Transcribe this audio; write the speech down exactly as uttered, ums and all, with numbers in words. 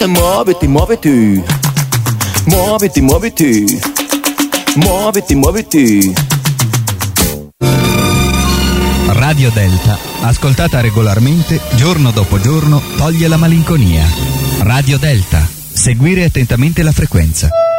E muoviti, muoviti. Muoviti, muoviti. Muoviti, muoviti. Radio Delta, ascoltata regolarmente, giorno dopo giorno, toglie la malinconia. Radio Delta, seguire attentamente la frequenza.